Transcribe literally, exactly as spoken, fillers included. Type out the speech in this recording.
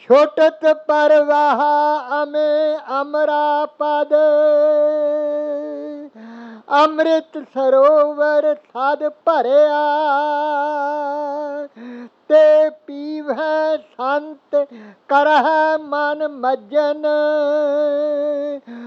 ਛੋਟਤ ਪਰਵਾਹ ਅਮੇ ਅਮਰਾ ਪਦ, ਅੰਮ੍ਰਿਤ ਸਰੋਵਰ ਸਦ ਭਰਿਆ, ਤੇ ਪੀਵੈ ਸੰਤ ਕਰਹਿ ਮਨ ਮੱਜਨ।